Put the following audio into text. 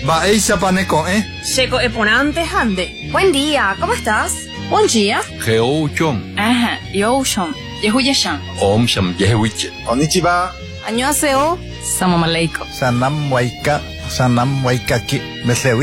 Va eisa paneko, Seco eponante hande. Buen día, ¿cómo estás? Buen día. Geo chom. Ajá, yo shom. Yehuyashan. Om sham yehuiche. Konnichiwa. Annyeonghaseyo. Salam aleikum. Sanam waika ki.